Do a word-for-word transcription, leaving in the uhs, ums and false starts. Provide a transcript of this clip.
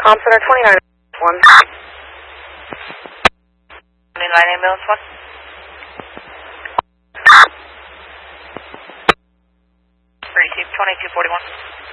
Com Center twenty-nine one. twenty-nine ambulance one. Three two twenty-two forty-one.